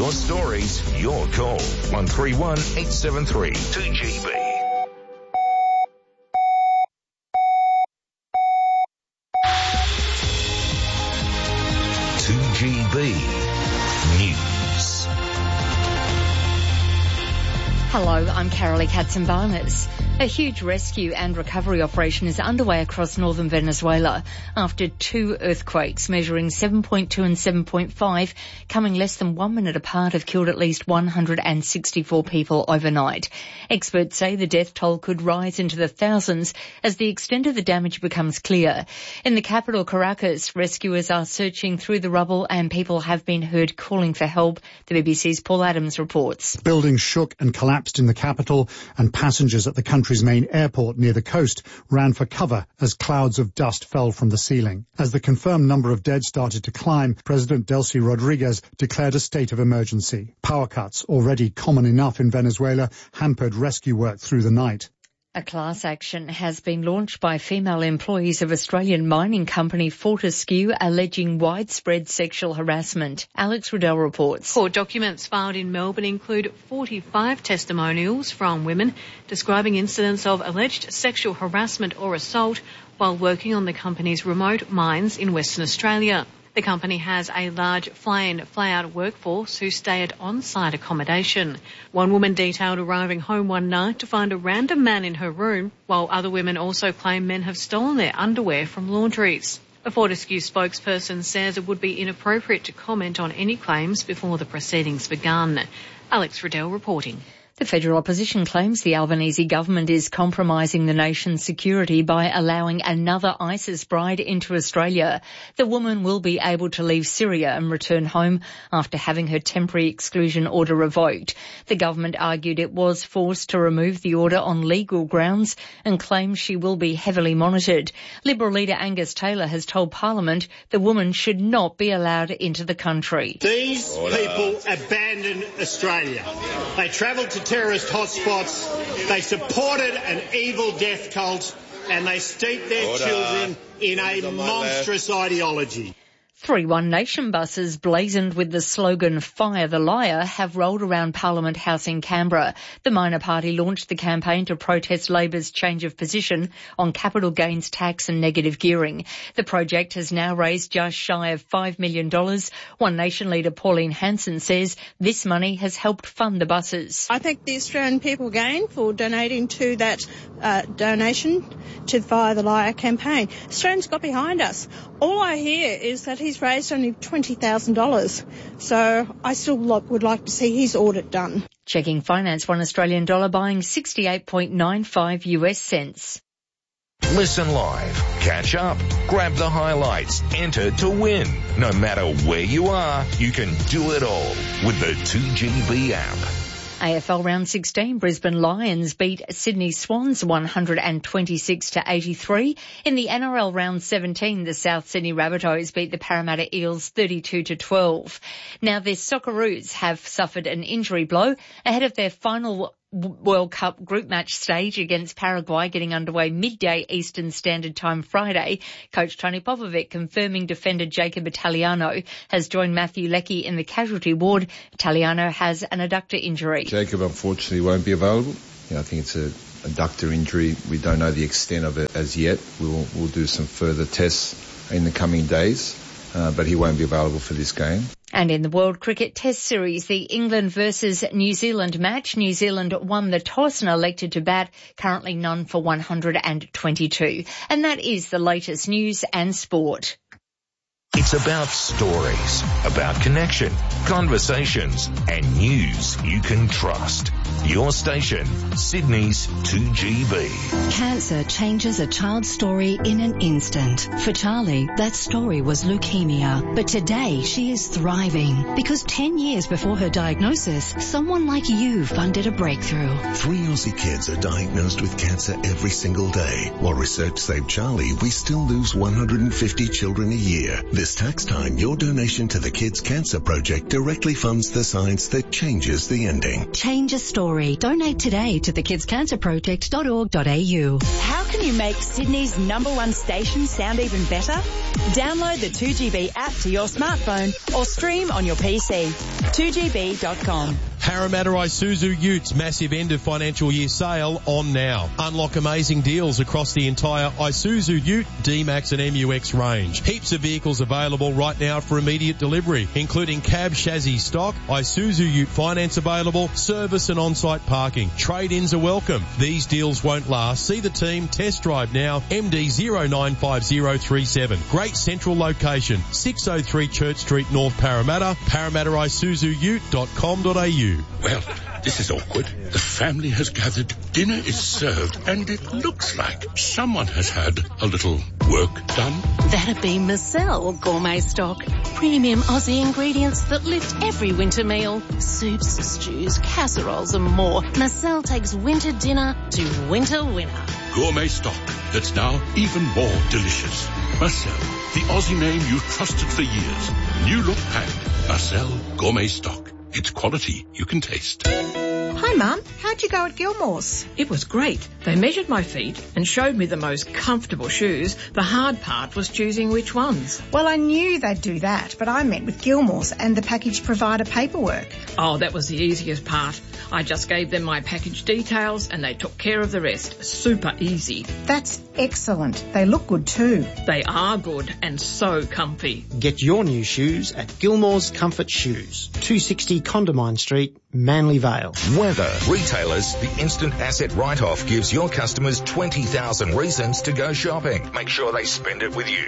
Your stories, your call. 131 873 2GB. News. Hello, I'm Carolee Katzenbarnes. A huge rescue and recovery operation is underway across northern Venezuela after two earthquakes measuring 7.2 and 7.5, coming less than 1 minute apart, have killed at least 164 people overnight. Experts say the death toll could rise into the thousands as the extent of the damage becomes clear. In the capital, Caracas, rescuers are searching through the rubble and people have been heard calling for help. The BBC's Paul Adams reports. Buildings shook and collapsed in the capital, and passengers at the country's main airport near the coast ran for cover as clouds of dust fell from the ceiling. As the confirmed number of dead started to climb, President Delcy Rodriguez declared a state of emergency. Power cuts, already common enough in Venezuela, hampered rescue work through the night. A class action has been launched by female employees of Australian mining company Fortescue alleging widespread sexual harassment. Alex Riddell reports. Court documents filed in Melbourne include 45 testimonials from women describing incidents of alleged sexual harassment or assault while working on the company's remote mines in Western Australia. The company has a large fly-in, fly-out workforce who stay at on-site accommodation. One woman detailed arriving home one night to find a random man in her room, while other women also claim men have stolen their underwear from laundries. A Fortescue spokesperson says it would be inappropriate to comment on any claims before the proceedings begun. Alex Riddell reporting. The federal opposition claims the Albanese government is compromising the nation's security by allowing another ISIS bride into Australia. The woman will be able to leave Syria and return home after having her temporary exclusion order revoked. The government argued it was forced to remove the order on legal grounds and claims she will be heavily monitored. Liberal leader Angus Taylor has told Parliament the woman should not be allowed into the country. These people abandoned Australia. They travelled to terrorist hotspots, they supported an evil death cult, and they steeped their children in a monstrous ideology. 3 One Nation buses blazoned with the slogan "Fire the Liar" have rolled around Parliament House in Canberra. The minor party launched the campaign to protest Labor's change of position on capital gains tax and negative gearing. The project has now raised just shy of $5 million. One Nation leader Pauline Hanson says this money has helped fund the buses. I thank the Australian people again for donating to that donation to the Fire the Liar campaign. Australians got behind us. All I hear is that he's raised only $20,000, so I still would like to see his audit done. Checking finance, $1 Australian dollar buying 68.95 US cents. Listen live, catch up, grab the highlights, enter to win. No matter where you are, you can do it all with the 2GB app. AFL Round 16, Brisbane Lions beat Sydney Swans 126-83. In the NRL Round 17, the South Sydney Rabbitohs beat the Parramatta Eels 32-12. Now, the Socceroos have suffered an injury blow ahead of their final World Cup group match stage against Paraguay getting underway midday Eastern Standard Time Friday. Coach Tony Popovic confirming defender Jacob Italiano has joined Matthew Leckie in the casualty ward. Italiano has an adductor injury. Jacob unfortunately won't be available. I think it's a adductor injury. We don't know the extent of it as yet. We'll do some further tests in the coming days, but he won't be available for this game. And in the World Cricket Test Series, the England versus New Zealand match, New Zealand won the toss and elected to bat, currently none for 122. And that is the latest news and sport. It's about stories, about connection, conversations, and news you can trust. Your station, Sydney's 2GB. Cancer changes a child's story in an instant. For Charlie, that story was leukemia. But today, she is thriving because 10 years before her diagnosis, someone like you funded a breakthrough. 3 Aussie kids are diagnosed with cancer every single day. While research saved Charlie, we still lose 150 children a year. This tax time, your donation to the Kids Cancer Project directly funds the science that changes the ending. Change a story. Donate today to thekidscancerproject.org.au. How can you make Sydney's #1 station sound even better? Download the 2GB app to your smartphone or stream on your PC. 2GB.com. Parramatta Isuzu Utes massive end of financial year sale on now. Unlock amazing deals across the entire Isuzu Ute, D-Max and MUX range. Heaps of vehicles available right now for immediate delivery, including cab chassis stock, Isuzu Ute finance available, service and on-site parking. Trade-ins are welcome. These deals won't last. See the team, test drive now, MD095037. Great central location, 603 Church Street, North Parramatta, parramattaisuzuute.com.au. Well, this is awkward. The family has gathered, dinner is served, and it looks like someone has had a little work done. That'd be Marcel Gourmet Stock. Premium Aussie ingredients that lift every winter meal. Soups, stews, casseroles and more. Marcel takes winter dinner to winter winner. Gourmet Stock that's now even more delicious. Marcel, the Aussie name you've trusted for years. New look pack. Marcel Gourmet Stock. It's quality you can taste. Hi, Mum. How'd you go at Gilmore's? It was great. They measured my feet and showed me the most comfortable shoes. The hard part was choosing which ones. Well, I knew they'd do that, but I met with Gilmore's and the package provider paperwork. Oh, that was the easiest part. I just gave them my package details and they took care of the rest. Super easy. That's excellent. They look good too. They are good and so comfy. Get your new shoes at Gilmore's Comfort Shoes, 260 Condamine Street, Manly Vale. Weather. Retailers, the instant asset write-off gives your customers 20,000 reasons to go shopping. Make sure they spend it with you.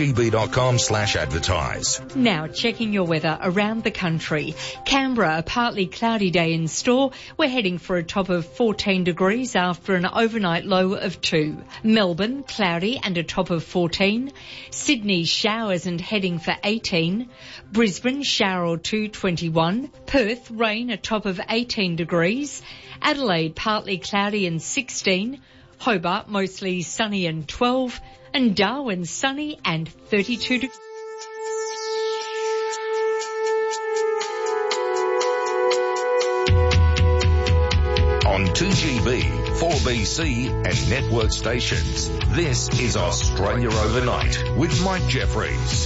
2gb.com/advertise. Now checking your weather around the country. Canberra, a partly cloudy day in store. We're heading for a top of 14 degrees after an overnight low of 2. Melbourne, cloudy and a top of 14. Sydney, showers and heading for 18. Brisbane, shower or 2, 21. Perth, rain, a top of 18 degrees. Adelaide, partly cloudy and 16. Hobart, mostly sunny and 12. And Darwin, sunny and 32 degrees. On 2GB, 4BC and network stations, this is Australia Overnight with Mike Jeffries.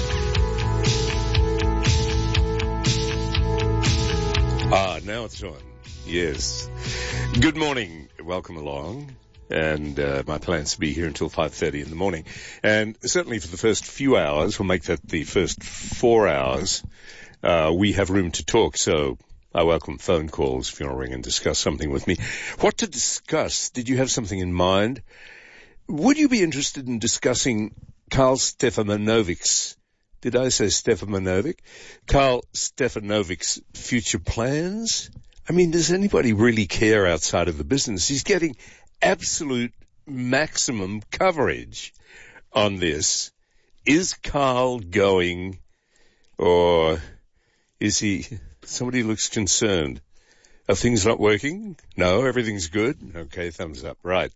Now it's on. Yes. Good morning. Welcome along. And my plan's to be here until 5:30 in the morning. And certainly for the first few hours, we'll make that the first 4 hours, we have room to talk. So I welcome phone calls if you want to ring and discuss something with me. What to discuss? Did you have something in mind? Would you be interested in discussing Karl Stefanovic's, did I say Stefanovic? Karl Stefanovic's future plans? I mean, does anybody really care outside of the business? He's getting absolute maximum coverage on this. Is Karl going, or is he, somebody looks concerned. Are things not working? No, everything's good? Okay, thumbs up. Right.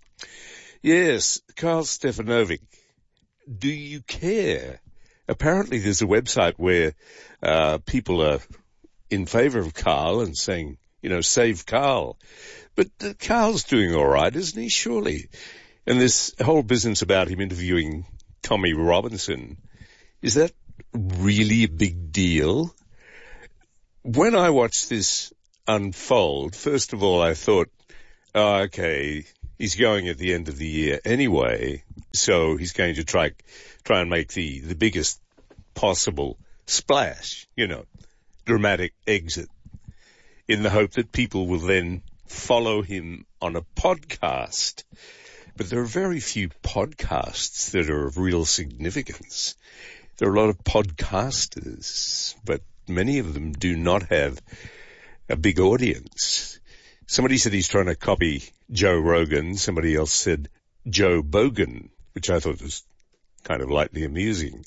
Yes, Karl Stefanovic. Do you care? Apparently there's a website where people are in favor of Karl and saying, you know, save Karl. But Karl's doing all right, isn't he? Surely. And this whole business about him interviewing Tommy Robinson, is that really a big deal? When I watched this unfold, first of all, I thought, oh, okay, he's going at the end of the year anyway, so he's going to try and make the biggest possible splash, you know, dramatic exit, in the hope that people will then follow him on a podcast. But there are very few podcasts that are of real significance. There are a lot of podcasters, but many of them do not have a big audience. Somebody said he's trying to copy Joe Rogan. Somebody else said Joe Bogan, which I thought was kind of lightly amusing.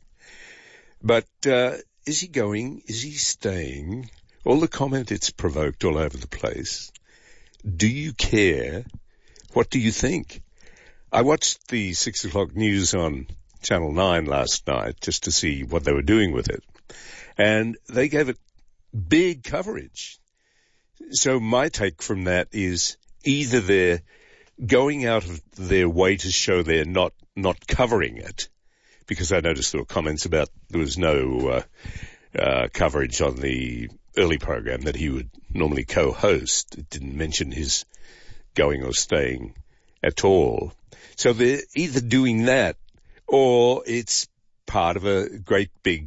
But is he going? Is he staying? All the comment it's provoked all over the place. Do you care? What do you think? I watched the 6 o'clock news on Channel 9 last night just to see what they were doing with it. And they gave it big coverage. So my take from that is either they're going out of their way to show they're not covering it, because I noticed there were comments about there was no coverage on the early program that he would normally co-host. It didn't mention his going or staying at all. So they're either doing that or it's part of a great big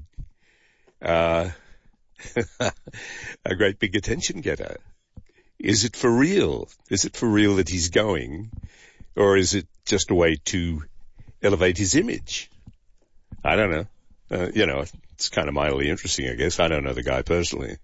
attention getter. Is it for real? Is it for real that he's going, or is it just a way to elevate his image? I don't know. It's kind of mildly interesting, I guess. I don't know the guy personally.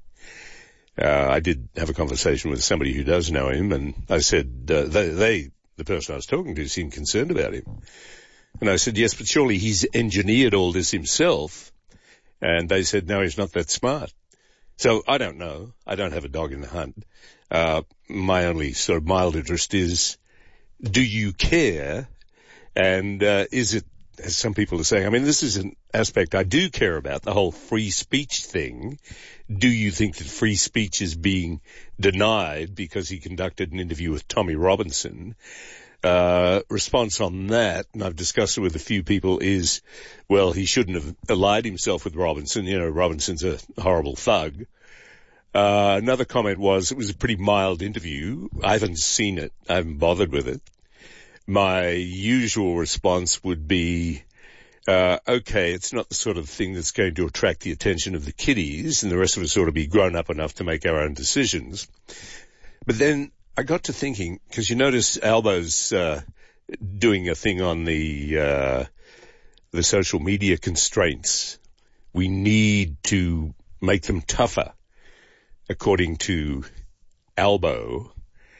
I did have a conversation with somebody who does know him, and I said, the person I was talking to seemed concerned about him. And I said, yes, but surely he's engineered all this himself. And they said, no, he's not that smart. So I don't know. I don't have a dog in the hunt. My only sort of mild interest is, do you care? And is it, as some people are saying, I mean, this is an aspect I do care about, the whole free speech thing. Do you think that free speech is being denied because he conducted an interview with Tommy Robinson? Response on that, and I've discussed it with a few people, is, well, he shouldn't have allied himself with Robinson. Robinson's a horrible thug. Another comment was, it was a pretty mild interview. I haven't seen it. I haven't bothered with it. My usual response would be, okay, it's not the sort of thing that's going to attract the attention of the kiddies, and the rest of us ought to be grown up enough to make our own decisions. But then I got to thinking, because you notice Albo's doing a thing on the social media constraints. We need to make them tougher, according to Albo.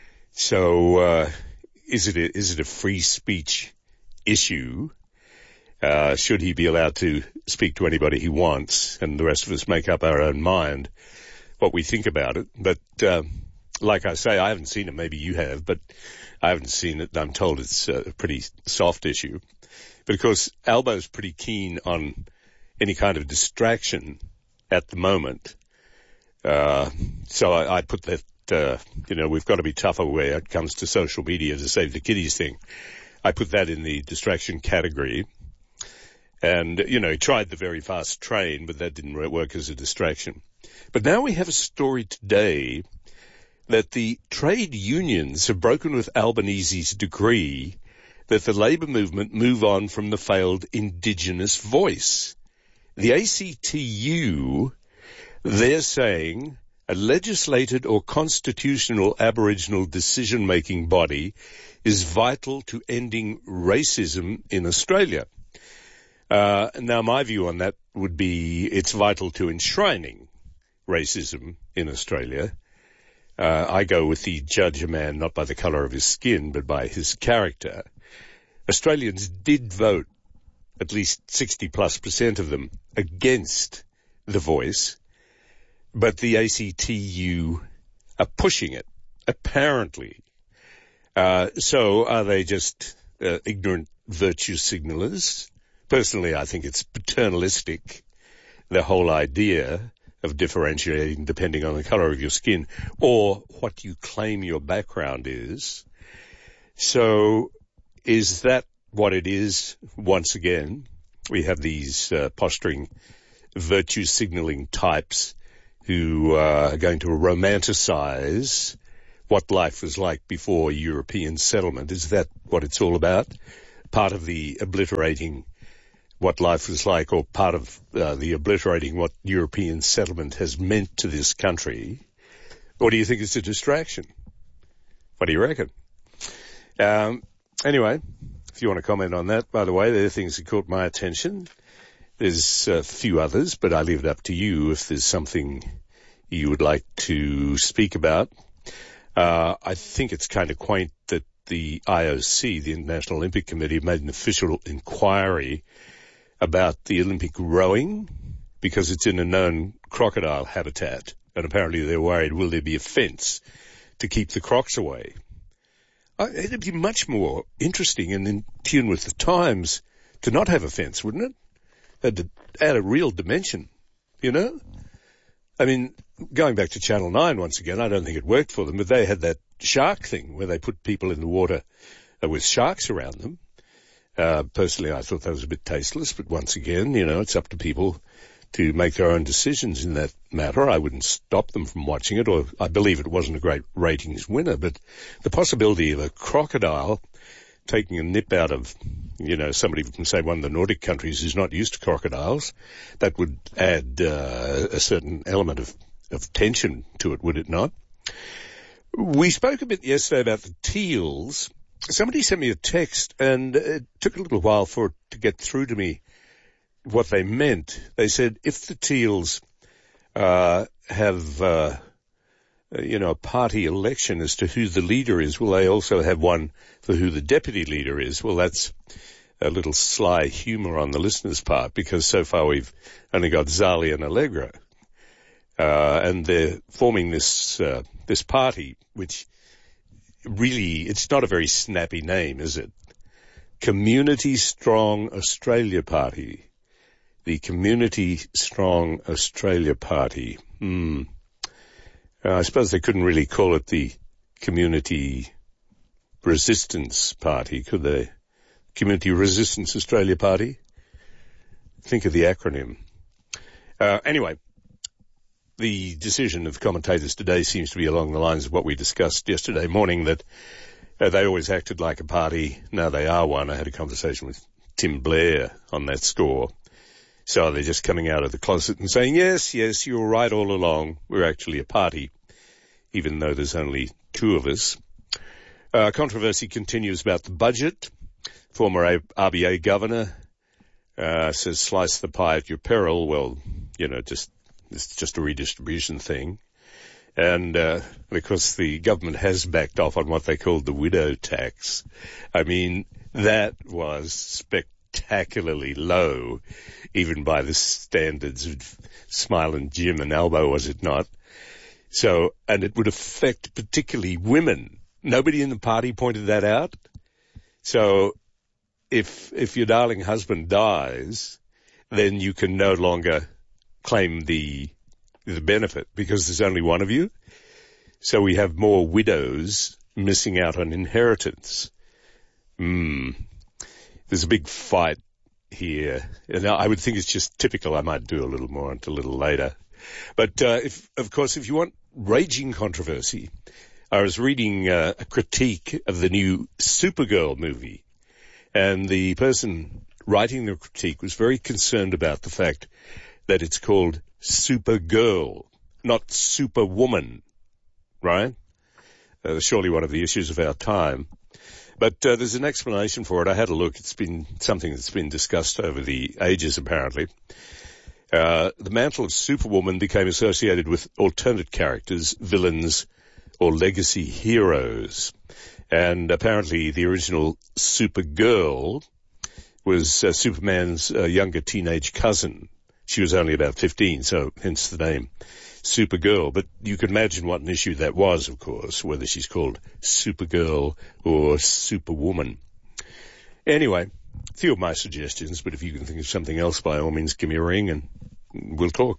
So is it a free speech issue? Should he be allowed to speak to anybody he wants, and the rest of us make up our own mind what we think about it? But like I say, I haven't seen it. Maybe you have, but I haven't seen it. I'm told it's a pretty soft issue. But of course, Albo's pretty keen on any kind of distraction at the moment. So I put that, we've got to be tougher where it comes to social media to save the kiddies thing. I put that in the distraction category. And, he tried the very fast train, but that didn't work as a distraction. But now we have a story today that the trade unions have broken with Albanese's decree that the labour movement move on from the failed Indigenous voice. The ACTU, they're saying a legislated or constitutional Aboriginal decision-making body is vital to ending racism in Australia. Now, my view on that would be it's vital to enshrining racism in Australia. I go with the judge a man not by the colour of his skin, but by his character. Australians did vote, at least 60+% of them, against the voice, but the ACTU are pushing it, apparently. So are they just ignorant virtue signallers? Personally, I think it's paternalistic, the whole idea of differentiating depending on the colour of your skin or what you claim your background is. So is that what it is? Once again, we have these posturing virtue signalling types who are going to romanticize what life was like before European settlement. Is that what it's all about? Part of the obliterating what life was like, or part of the obliterating what European settlement has meant to this country? Or do you think it's a distraction? What do you reckon? Anyway, if you want to comment on that, by the way, there are things that caught my attention. There's a few others, but I leave it up to you if there's something you would like to speak about. I think it's kind of quaint that the IOC, the International Olympic Committee, made an official inquiry about the Olympic rowing because it's in a known crocodile habitat. And apparently they're worried, will there be a fence to keep the crocs away? It'd be much more interesting and in tune with the times to not have a fence, wouldn't it? It'd add a real dimension, you know? I mean, going back to Channel 9 once again, I don't think it worked for them, but they had that shark thing where they put people in the water with sharks around them. Personally, I thought that was a bit tasteless, but once again, you know, it's up to people to make their own decisions in that matter. I wouldn't stop them from watching it, or I believe it wasn't a great ratings winner, but the possibility of a crocodile taking a nip out of, you know, somebody from, say, one of the Nordic countries who's not used to crocodiles, that would add a certain element of tension to it, would it not? We spoke a bit yesterday about the teals. Somebody sent me a text, and it took a little while for it to get through to me what they meant. They said if the teals have a party election as to who the leader is, will they also have one for who the deputy leader is? Well, that's a little sly humour on the listener's part, because so far we've only got Zali and Allegra. And they're forming this party, which really, it's not a very snappy name, is it? Community Strong Australia Party. The Community Strong Australia Party. I suppose they couldn't really call it the Community Resistance Party, could they? Community Resistance Australia Party? Think of the acronym. Anyway, the decision of commentators today seems to be along the lines of what we discussed yesterday morning, that they always acted like a party. Now they are one. I had a conversation with Tim Blair on that score. So they're just coming out of the closet and saying, yes, you were right all along. We're actually a party, even though there's only two of us. Controversy continues about the budget. Former RBA governor says slice the pie at your peril. Well, you know, it's just a redistribution thing. And of course, the government has backed off on what they called the widow tax. I mean, that was spectacularly low, even by the standards of Smile and Jim and Albo, was it not? So, and it would affect particularly women. Nobody in the party pointed that out. So, if your darling husband dies, then you can no longer claim the benefit because there's only one of you. So we have more widows missing out on inheritance. There's a big fight here. And I would think it's just typical. I might do a little more until a little later. But if you want raging controversy, I was reading a critique of the new Supergirl movie, and the person writing the critique was very concerned about the fact that it's called Supergirl, not Superwoman, right? Surely one of the issues of our time. But there's an explanation for it. I had a look. It's been something that's been discussed over the ages, apparently. The mantle of Superwoman became associated with alternate characters, villains, or legacy heroes. And apparently the original Supergirl was Superman's younger teenage cousin. She was only about 15, so hence the name Supergirl. But you can imagine what an issue that was, of course, whether she's called Supergirl or Superwoman. Anyway, a few of my suggestions, but if you can think of something else, by all means, give me a ring and we'll talk.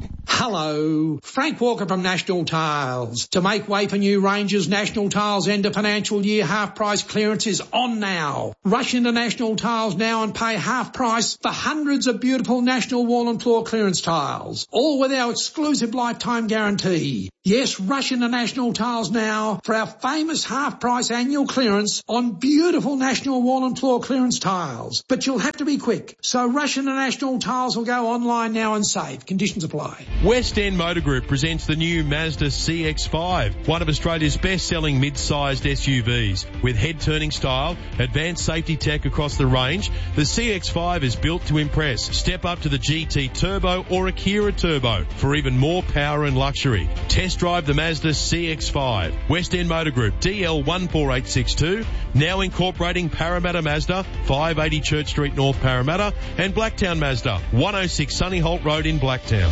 Hello, Frank Walker from National Tiles. To make way for new ranges, National Tiles end of financial year half price clearance is on now. Rush into National Tiles now and pay half price for hundreds of beautiful National wall and floor clearance tiles, all with our exclusive lifetime guarantee. Yes, rush into National Tiles now for our famous half price annual clearance on beautiful National wall and floor clearance tiles. But you'll have to be quick, so rush into National Tiles or go online now and save. Conditions apply. West End Motor Group presents the new Mazda CX-5, one of Australia's best-selling mid-sized SUVs. With head-turning style, advanced safety tech across the range, the CX-5 is built to impress. Step up to the GT Turbo or Akira Turbo for even more power and luxury. Test drive the Mazda CX-5. West End Motor Group, DL 14862, now incorporating Parramatta Mazda, 580 Church Street, North Parramatta, and Blacktown Mazda, 106 Sunny Holt Road in Blacktown.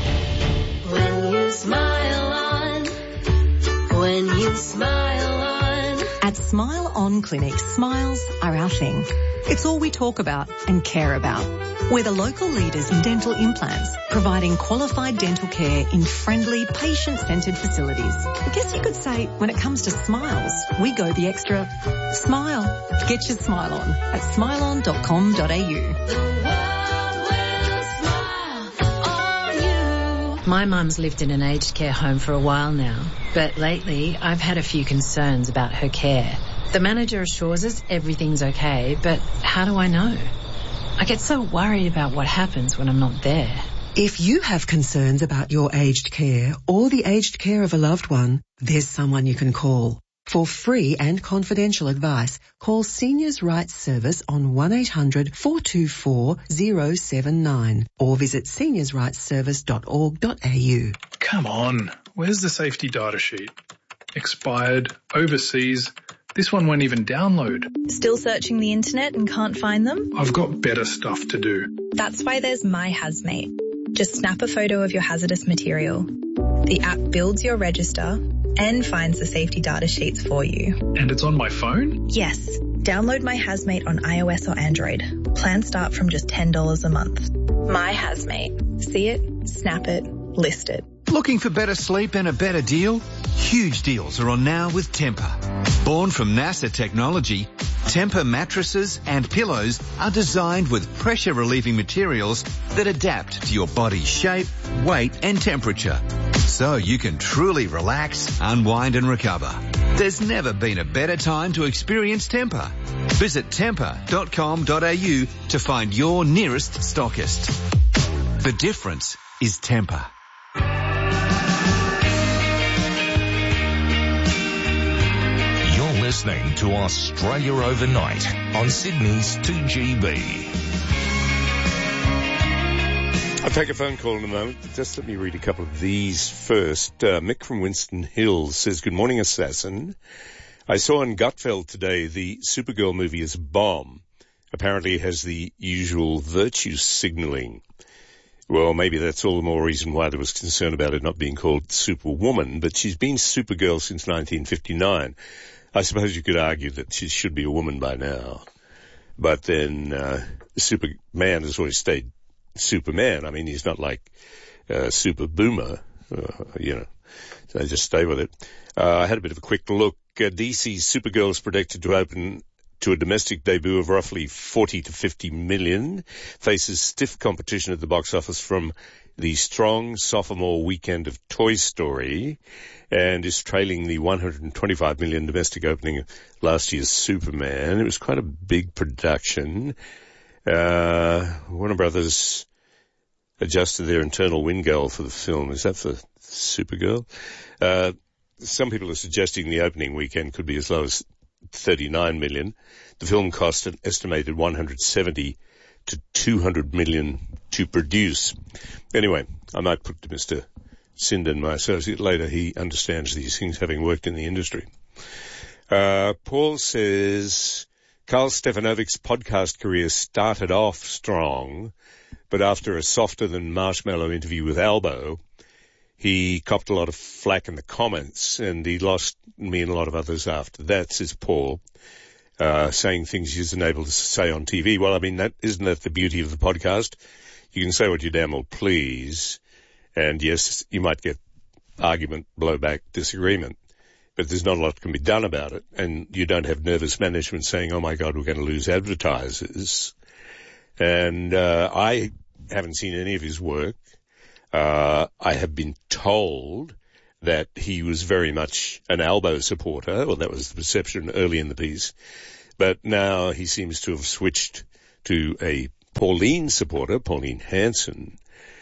When you smile on. At Smile On Clinic, smiles are our thing. It's all we talk about and care about. We're the local leaders in dental implants, providing qualified dental care in friendly, patient-centred facilities. I guess you could say when it comes to smiles, we go the extra smile. Get your smile on at smileon.com.au. My mum's lived in an aged care home for a while now, but lately I've had a few concerns about her care. The manager assures us everything's okay, but how do I know? I get so worried about what happens when I'm not there. If you have concerns about your aged care or the aged care of a loved one, there's someone you can call. For free and confidential advice, call Seniors' Rights Service on 1-800-424-079 or visit seniorsrightsservice.org.au. Come on, where's the safety data sheet? Expired, overseas. This one won't even download. Still searching the internet and can't find them? I've got better stuff to do. That's why there's My Hazmate. Just snap a photo of your hazardous material. The app builds your register and finds the safety data sheets for you. And it's on my phone? Yes. Download My Hazmate on iOS or Android. Plans start from just $10 a month. My Hazmate. See it, snap it, list it. Looking for better sleep and a better deal? Huge deals are on now with Tempur. Born from NASA technology, Tempur mattresses and pillows are designed with pressure-relieving materials that adapt to your body's shape, weight and temperature, so you can truly relax, unwind and recover. There's never been a better time to experience Tempur. Visit tempur.com.au to find your nearest stockist. The difference is Tempur. Listening to Australia Overnight on Sydney's 2GB. I'll take a phone call in a moment. Just let me read a couple of these first. Mick from Winston Hills says, good morning, Assassin. I saw in Gutfeld today the Supergirl movie is a bomb. Apparently has the usual virtue signalling. Well, maybe that's all the more reason why there was concern about it not being called Superwoman, but she's been Supergirl since 1959. I suppose you could argue that she should be a woman by now. But then Superman has always stayed Superman. I mean, he's not like Super Boomer, so just stay with it. I had a bit of a quick look. DC's Supergirl is predicted to open to a domestic debut of roughly 40 to 50 million, faces stiff competition at the box office from the strong sophomore weekend of Toy Story, and is trailing the 125 million domestic opening of last year's Superman. It was quite a big production. Warner Brothers adjusted their internal win goal for the film. Is that for Supergirl? Some people are suggesting the opening weekend could be as low as 39 million. The film cost an estimated 170 to 200 million to produce. Anyway, I might put to Mr. Sinden, my associate, later. He understands these things, having worked in the industry. Paul says, Carl Stefanovic's podcast career started off strong, but after a softer than marshmallow interview with Albo, he copped a lot of flack in the comments, and he lost me and a lot of others after that, says Paul, saying things he isn't able to say on TV. Well, I mean, isn't that the beauty of the podcast? You can say what you damn well please, and yes, you might get argument, blowback, disagreement, but there's not a lot that can be done about it, and you don't have nervous management saying, oh my God, we're going to lose advertisers. And I haven't seen any of his work. I have been told that he was very much an Albo supporter, or that was the perception early in the piece, but now he seems to have switched to a Pauline supporter, Pauline Hanson.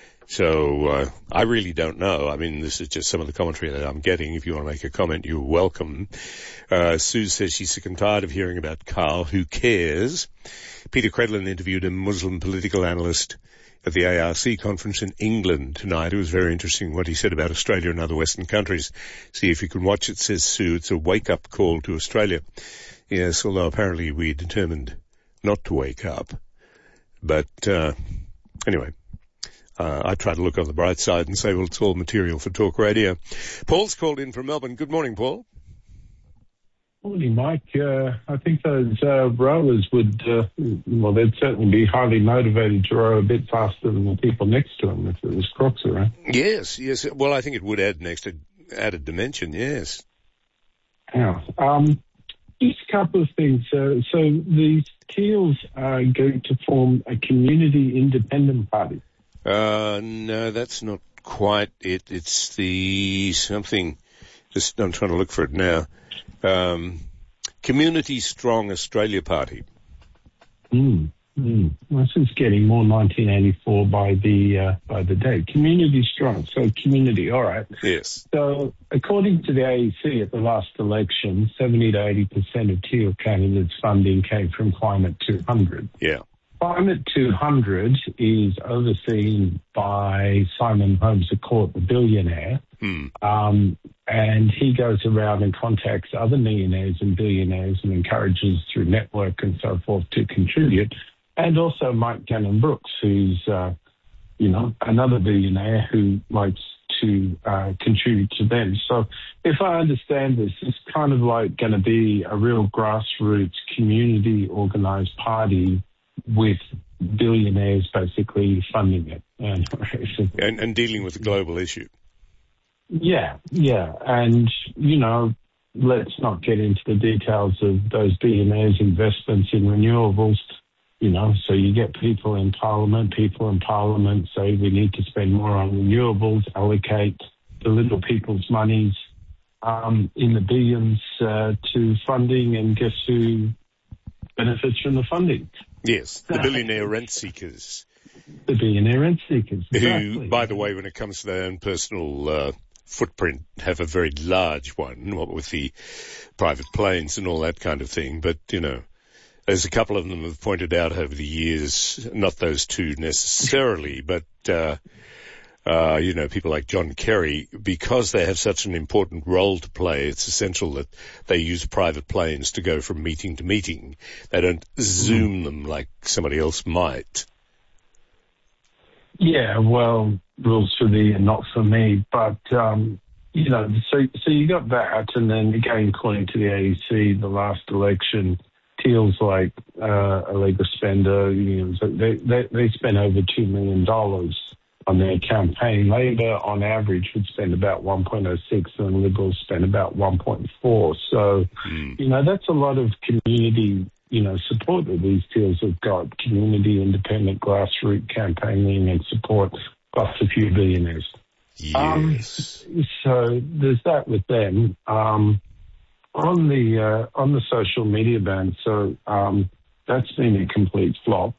So I really don't know. I mean, this is just some of the commentary that I'm getting. If you want to make a comment, you're welcome. Sue says she's sick and tired of hearing about Carl. Who cares? Peter Credlin interviewed a Muslim political analyst at the ARC conference in England tonight. It was very interesting what he said about Australia and other Western countries. See if you can watch it, says Sue. It's a wake-up call to Australia. Yes, although apparently we determined not to wake up. But anyway, I try to look on the bright side and say, well, it's all material for talk radio. Paul's called in from Melbourne. Good morning, Paul. Morning, Mike. I think those rowers would, they'd certainly be highly motivated to row a bit faster than the people next to them if it was crooks around. Yes. Well, I think it would add an extra added dimension, yes. Yeah. Just a couple of things. So these Teals are going to form a community independent party. No, that's not quite it. It's I'm trying to look for it now. Community Strong Australia Party. This is getting more 1984 by the day. Community Strong. So community, all right. Yes. So according to the AEC at the last election, 70 to 80% of Teal candidates' funding came from Climate 200. Yeah. Climate 200 is overseen by Simon Holmes à Court, the billionaire. And he goes around and contacts other millionaires and billionaires and encourages through network and so forth to contribute. And also Mike Cannon-Brookes, who's, another billionaire who likes to contribute to them. So if I understand this, it's kind of like going to be a real grassroots community organized party with billionaires basically funding it. And dealing with the global issue. Yeah. And, let's not get into the details of those billionaires' investments in renewables, so you get people in Parliament say we need to spend more on renewables, allocate the little people's monies in the billions to funding, and guess who benefits from the funding? Yes, the billionaire rent seekers. The billionaire rent seekers, exactly. Who, by the way, when it comes to their own personal footprint, have a very large one, what with the private planes and all that kind of thing. But, as a couple of them have pointed out over the years, not those two necessarily, but, people like John Kerry, because they have such an important role to play, it's essential that they use private planes to go from meeting to meeting. They don't Zoom them like somebody else might. Yeah, well, rules for thee and not for me. But, so you got that. And then again, according to the AEC, the last election, Teal's like a legal spender. They spent over $2 million on their campaign. Labor, on average, would spend about 1.06, and Liberals spend about 1.4. So, that's a lot of community support that these Teals have got, community, independent, grassroots campaigning and support, plus a few billionaires. Yes. So there's that with them. On the social media ban, so that's been a complete flop.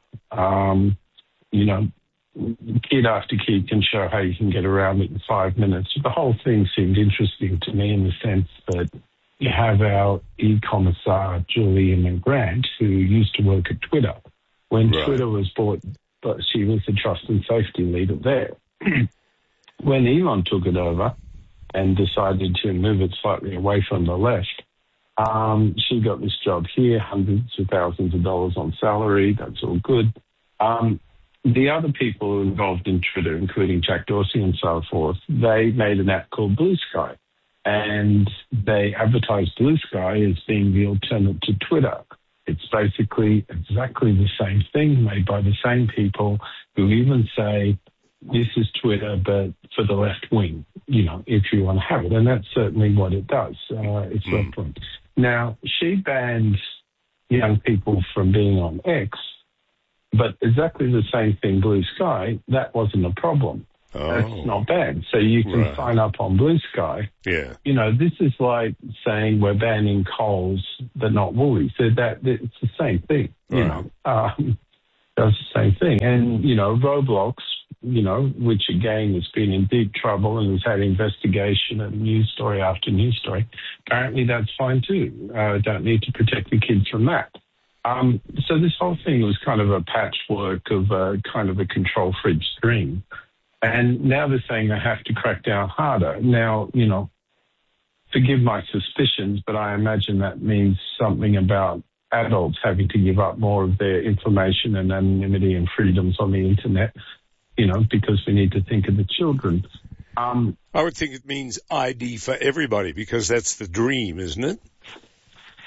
Kid after kid can show how you can get around it in 5 minutes. The whole thing seemed interesting to me in the sense that you have our e-commerce Julian Grant, who used to work at Twitter. When Twitter was bought, but she was the trust and safety leader there. When Elon took it over and decided to move it slightly away from the left, she got this job here, hundreds of thousands of dollars on salary. That's all good. The other people involved in Twitter, including Jack Dorsey and so forth, they made an app called Blue Sky. And they advertised Blue Sky as being the alternate to Twitter. It's basically exactly the same thing made by the same people who even say, this is Twitter, but for the left wing, if you want to have it. And that's certainly what it does. It's left wing. Now, she banned young people from being on X, but exactly the same thing, Blue Sky, that wasn't a problem. That's not bad. So you can sign up on Blue Sky. Yeah. This is like saying we're banning Coles, but not Woolies. So it's the same thing, that's the same thing. And, Roblox, which again has been in deep trouble and has had investigation and news story after news story. Apparently that's fine too. Don't need to protect the kids from that. So this whole thing was kind of a patchwork of kind of a control freak string. And now they're saying they have to crack down harder. Now, forgive my suspicions, but I imagine that means something about adults having to give up more of their information and anonymity and freedoms on the internet, because we need to think of the children. I would think it means ID for everybody, because that's the dream, isn't it?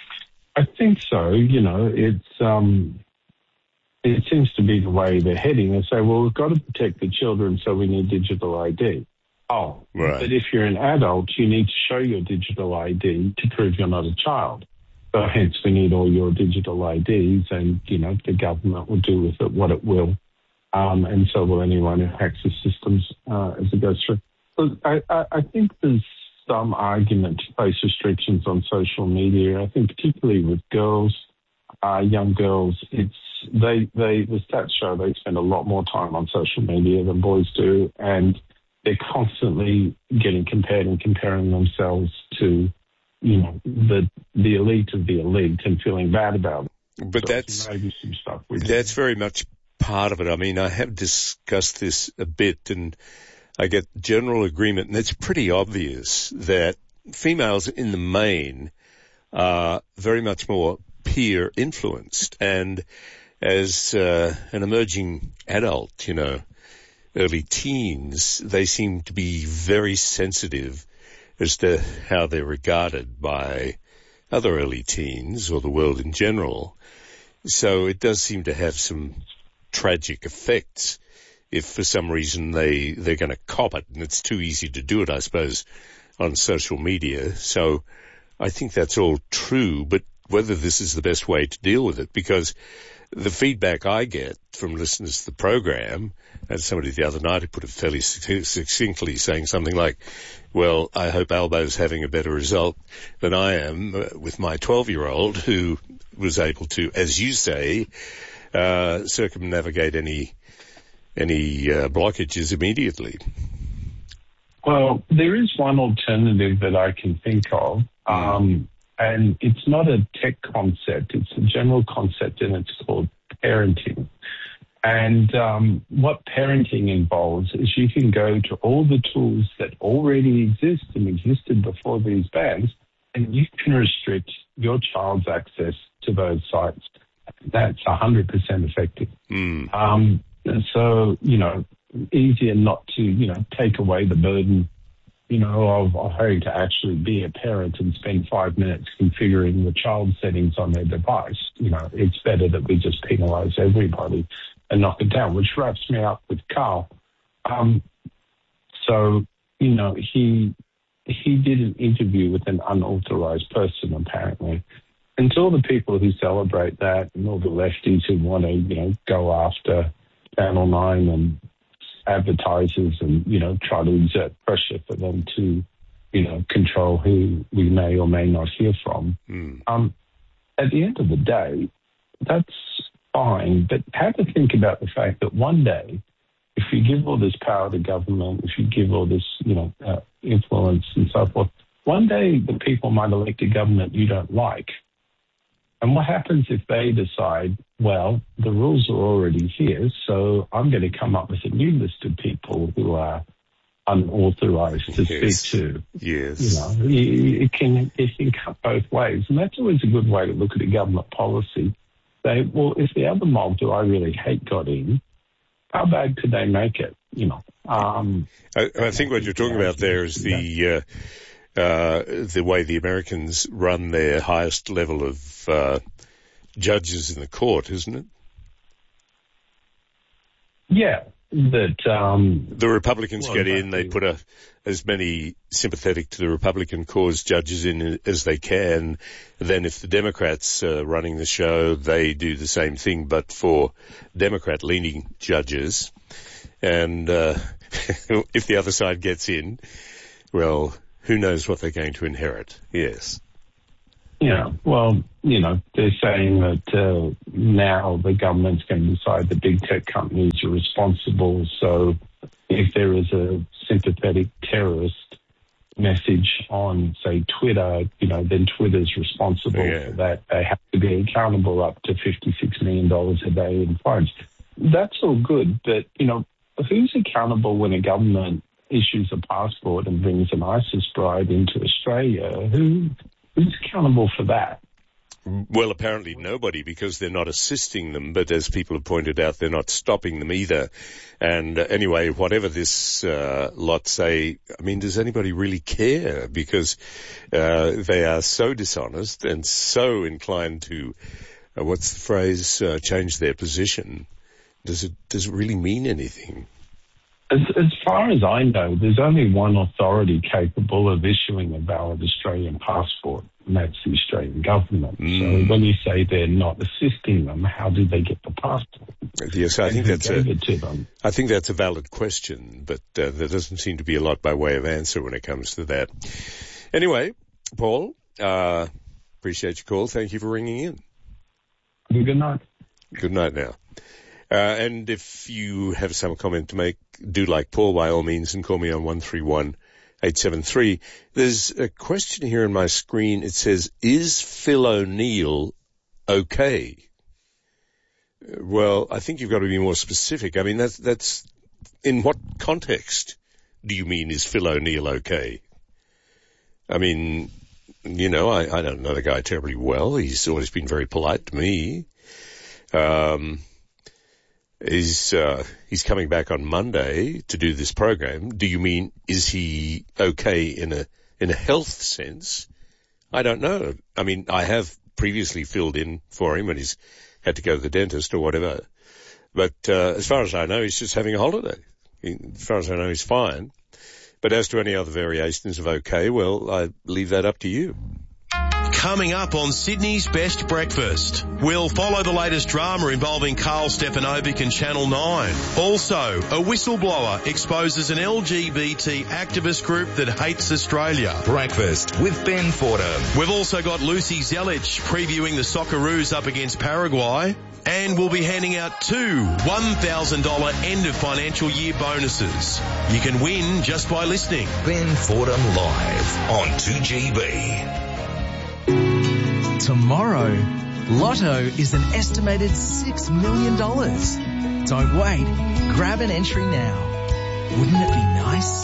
I think so. You know, it seems to be the way they're heading. They say, well, we've got to protect the children, so we need digital ID. Oh, right. But if you're an adult, you need to show your digital ID to prove you're not a child. So hence we need all your digital IDs, and, you know, the government will do with it what it will. And so will anyone who hacks the systems as it goes through. But I think there's some argument to place restrictions on social media. I think particularly with girls, young girls, the stats show they spend a lot more time on social media than boys do, and they're constantly getting compared and comparing themselves to, you know, the elite of the elite and feeling bad about it. But so that's maybe some stuff that's very much part of it. I mean, I have discussed this a bit, and I get general agreement, and it's pretty obvious that females in the main are very much more peer influenced. And as an emerging adult, you know, early teens, they seem to be very sensitive as to how they're regarded by other early teens or the world in general. So it does seem to have some tragic effects if for some reason they're going to cop it, and it's too easy to do it, I suppose, on social media. So I think that's all true, but whether this is the best way to deal with it, because the feedback I get from listeners to the program, and somebody the other night who put it fairly succinctly, saying something like, well, I hope Albo's having a better result than I am with my 12-year-old who was able to, as you say, circumnavigate any blockages immediately. Well, there is one alternative that I can think of, and it's not a tech concept. It's a general concept, and it's called parenting. And what parenting involves is you can go to all the tools that already exist and existed before these bans, and you can restrict your child's access to those sites. That's 100% effective. So, you know, easier not to, you know, take away the burden, you know, of having to actually be a parent and spend 5 minutes configuring the child settings on their device. You know, it's better that we just penalise everybody and knock it down, which wraps me up with Carl. So, you know, he did an interview with an unauthorised person, apparently. And to all the people who celebrate that and all the lefties who want to, you know, go after Channel 9 and advertisers and, you know, try to exert pressure for them to, you know, control who we may or may not hear from. At the end of the day, that's fine, but have to think about the fact that one day, if you give all this power to government, if you give all this, you know, influence and so forth, one day the people might elect a government you don't like. And what happens if they decide, well, the rules are already here, so I'm going to come up with a new list of people who are unauthorized to speak to. Yes. You know, it can cut both ways. And that's always a good way to look at a government policy. Say, well, if the other mob who I really hate got in, how bad could they make it? You know. I think what you're talking about there is the way the Americans run their highest level of judges in the court, isn't it? Yeah. That the Republicans get in, they put as many sympathetic to the Republican cause judges in as they can. Then if the Democrats are running the show, they do the same thing, but for Democrat-leaning judges. And if the other side gets in, well, who knows what they're going to inherit? Yes. Yeah, well, you know, they're saying that now the government's going to decide the big tech companies are responsible. So if there is a sympathetic terrorist message on, say, Twitter, you know, then Twitter's responsible for that. They have to be accountable up to $56 million a day in fines. That's all good, but, you know, who's accountable when a government issues a passport and brings an ISIS bride into Australia? Who's accountable for that? Well, apparently nobody, because they're not assisting them, but as people have pointed out, they're not stopping them either. And anyway, whatever this lot say, I mean, does anybody really care? Because they are so dishonest and so inclined to, what's the phrase, change their position. Does it really mean anything? As far as I know, there's only one authority capable of issuing a valid Australian passport, and that's the Australian government. So when you say they're not assisting them, how do they get the passport? Yes, I think that's a valid question, but there doesn't seem to be a lot by way of answer when it comes to that. Anyway, Paul, appreciate your call. Thank you for ringing in. Good night. Good night now. And if you have some comment to make, do like Paul by all means and call me on 131-873. There's a question here on my screen. It says, is Phil O'Neill okay? Well, I think you've got to be more specific. I mean, that's in what context do you mean is Phil O'Neill okay? I mean, you know, I don't know the guy terribly well. He's always been very polite to me. He's coming back on Monday to do this program. Do you mean, is he okay in a health sense? I don't know. I mean, I have previously filled in for him when he's had to go to the dentist or whatever. But as far as I know, he's just having a holiday. As far as I know, he's fine. But as to any other variations of okay, well, I leave that up to you. Coming up on Sydney's Best Breakfast, we'll follow the latest drama involving Carl Stefanovic and Channel 9. Also, a whistleblower exposes an LGBT activist group that hates Australia. Breakfast with Ben Fordham. We've also got Lucy Zelic previewing the Socceroos up against Paraguay. And we'll be handing out 2 $1,000 end of financial year bonuses. You can win just by listening. Ben Fordham live on 2GB. Tomorrow, Lotto is an estimated $6 million. Don't wait. Grab an entry now. Wouldn't it be nice?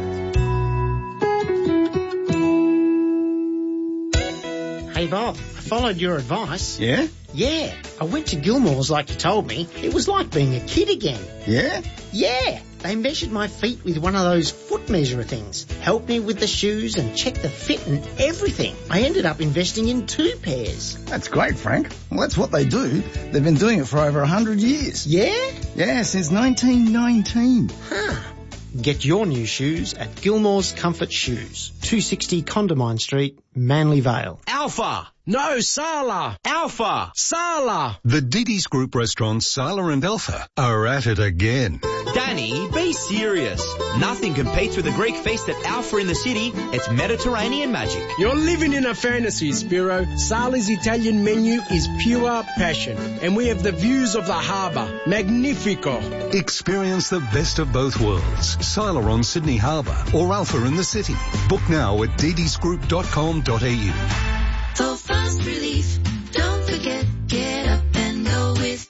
Hey Bob, I followed your advice. Yeah? Yeah, I went to Gilmore's like you told me. It was like being a kid again. Yeah? Yeah, they measured my feet with one of those foot measurer things, helped me with the shoes and checked the fit and everything. I ended up investing in 2 pairs. That's great, Frank. Well, that's what they do. They've been doing it for over 100 years. Yeah? Yeah, since 1919. Huh. Get your new shoes at Gilmore's Comfort Shoes, 260 Condamine Street, Manly Vale. Alpha! No, Sala! Alpha! Sala! The Diddy's Group restaurants Sala and Alpha are at it again. Danny, be serious. Nothing competes with the Greek feast at Alpha in the city. It's Mediterranean magic. You're living in a fantasy, Spiro. Sala's Italian menu is pure passion. And we have the views of the harbour. Magnifico. Experience the best of both worlds. Sala on Sydney Harbour or Alpha in the city. Book now at ddisgroup.com.au. For fast relief, don't forget, get up and go with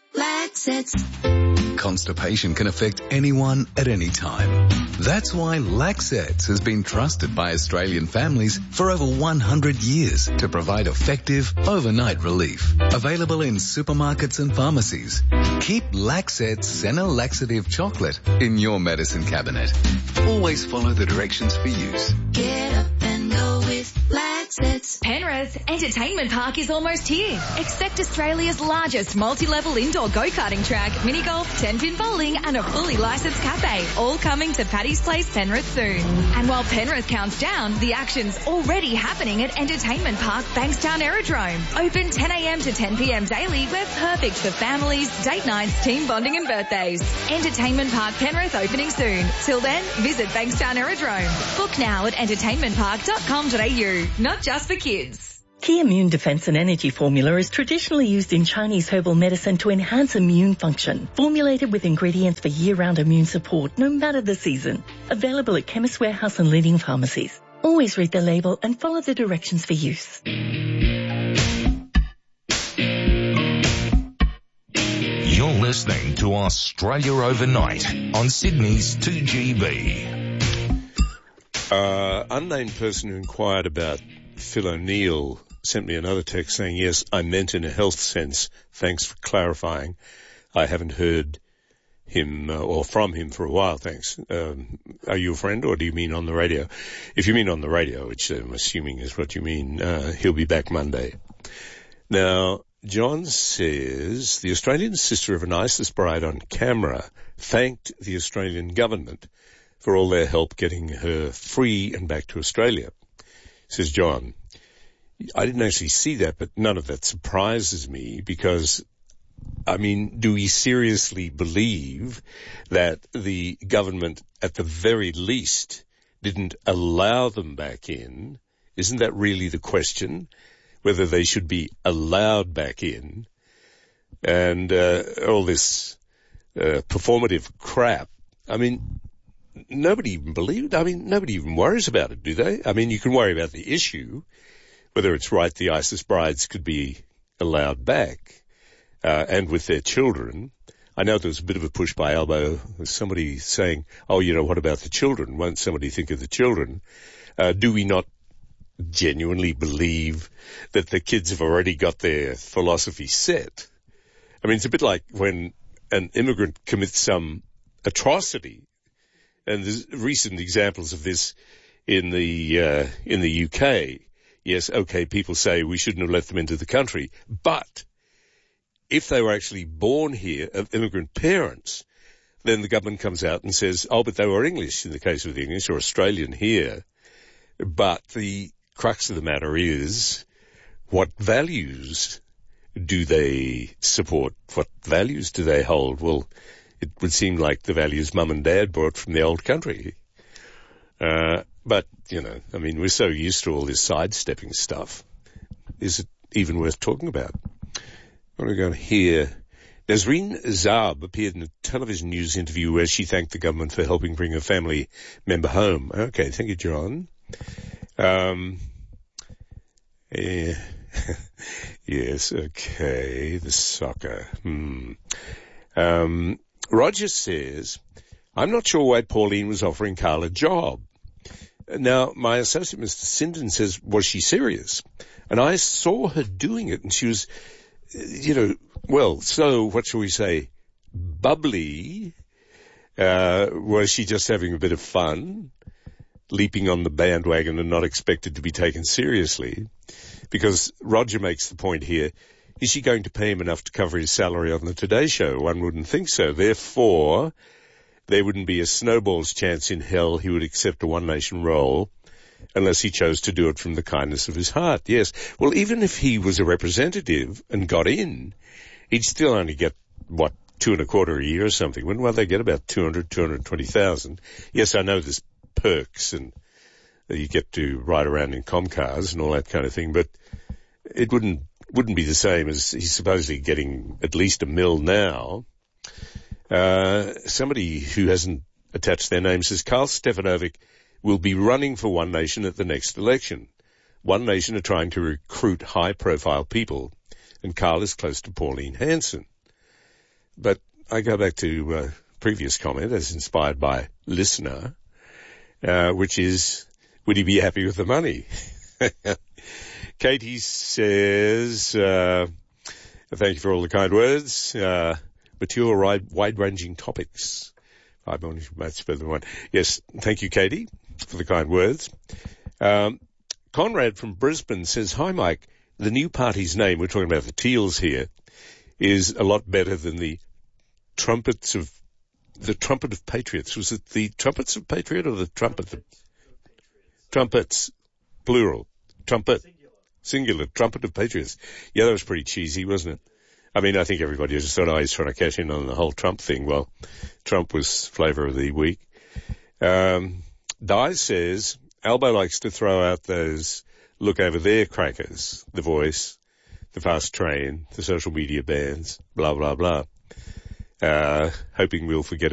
Laxets. Constipation can affect anyone at any time. That's why Laxets has been trusted by Australian families for over 100 years to provide effective overnight relief. Available in supermarkets and pharmacies. Keep Laxets Senna Laxative Chocolate in your medicine cabinet. Always follow the directions for use. Get up and go with Laxets. Penrith Entertainment Park is almost here. Expect Australia's largest multi-level indoor go-karting track, mini golf, 10-pin bowling and a fully licensed cafe, all coming to Paddy's Place, Penrith soon. And while Penrith counts down, the action's already happening at Entertainment Park, Bankstown Aerodrome. Open 10 a.m. to 10 p.m. daily. We're perfect for families, date nights, team bonding and birthdays. Entertainment Park, Penrith opening soon. Till then, visit Bankstown Aerodrome. Book now at entertainmentpark.com.au. Not just for kids. Key Immune Defense and Energy Formula is traditionally used in Chinese herbal medicine to enhance immune function. Formulated with ingredients for year-round immune support, no matter the season. Available at Chemist Warehouse and leading pharmacies. Always read the label and follow the directions for use. You're listening to Australia Overnight on Sydney's 2GB. Unnamed person who inquired about Phil O'Neill sent me another text saying, yes, I meant in a health sense. Thanks for clarifying. I haven't heard him or from him for a while, thanks. Are you a friend or do you mean on the radio? If you mean on the radio, which I'm assuming is what you mean, he'll be back Monday. Now, John says the Australian sister of an ISIS bride on camera thanked the Australian government for all their help getting her free and back to Australia. Says John, I didn't actually see that, but none of that surprises me because, I mean, do we seriously believe that the government at the very least didn't allow them back in? Isn't that really the question? Whether they should be allowed back in, and all this performative crap. I mean, nobody even believed. I mean, nobody even worries about it, do they? I mean, you can worry about the issue, whether it's right the ISIS brides could be allowed back, and with their children. I know there was a bit of a push by Albo, somebody saying, oh, you know, what about the children? Won't somebody think of the children? Do we not genuinely believe that the kids have already got their philosophy set? I mean, it's a bit like when an immigrant commits some atrocity, and there's recent examples of this in the UK. Yes, okay, people say we shouldn't have let them into the country, but if they were actually born here of immigrant parents, then the government comes out and says, oh, but they were English in the case of the English, or Australian here. But the crux of the matter is, what values do they support? What values do they hold? Well, it would seem like the values mum and dad brought from the old country. But, you know, I mean, we're so used to all this sidestepping stuff. Is it even worth talking about? What are we going to hear? Nazreen Zaab appeared in a television news interview where she thanked the government for helping bring a family member home. Okay, thank you, John. Yeah. Yes, okay, the soccer. Roger says, I'm not sure why Pauline was offering Carl a job. Now, my associate, Mr. Sinden, says, was she serious? And I saw her doing it, and she was, you know, well, so what shall we say, bubbly? Was she just having a bit of fun, leaping on the bandwagon and not expected to be taken seriously? Because Roger makes the point here, is she going to pay him enough to cover his salary on the Today Show? One wouldn't think so. Therefore, there wouldn't be a snowball's chance in hell he would accept a One Nation role unless he chose to do it from the kindness of his heart. Yes. Well, even if he was a representative and got in, he'd still only get, what, $2.25 a year or something. Well, they get about 220,000. Yes, I know there's perks and you get to ride around in Comcars and all that kind of thing, but it wouldn't be the same as he's supposedly getting at least $1 million now. Somebody who hasn't attached their name says Carl Stefanovic will be running for One Nation at the next election. One Nation are trying to recruit high-profile people, and Carl is close to Pauline Hanson. But I go back to previous comment, as inspired by listener, which is, would he be happy with the money? Katie says, thank you for all the kind words. Mature, wide-ranging topics. 5 morning mates better than one. Yes, thank you, Katie, for the kind words. Conrad from Brisbane says, hi, Mike. The new party's name, we're talking about the Teals here, is a lot better than the Trumpet of Patriots. Was it the Trumpets of Patriot or the Trumpet of... Trumpets, plural. Trumpet. Singular. Trumpet of Patriots. Yeah, that was pretty cheesy, wasn't it? I mean, I think everybody just thought, he's trying to cash in on the whole Trump thing. Well, Trump was flavour of the week. Di says, Albo likes to throw out those look over there crackers, The Voice, The Fast Train, the social media bans, blah, blah, blah. Hoping we'll forget